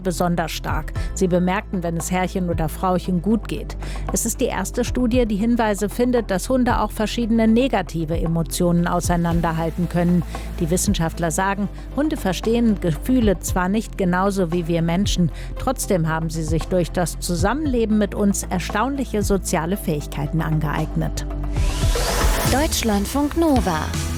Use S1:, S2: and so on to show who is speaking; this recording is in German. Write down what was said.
S1: besonders stark. Sie bemerkten, wenn es Herrchen oder Frauchen gut geht. Es ist die erste Studie, die Hinweise findet, dass Hunde auch verschiedene negative Emotionen auseinanderhalten können. Die Wissenschaftler sagen, Hunde verstehen Gefühle zwar nicht genauso wie wir Menschen, trotzdem haben sie sich durch das Zusammenleben mit uns erstaunliche soziale Fähigkeiten angeeignet.
S2: Deutschlandfunk Nova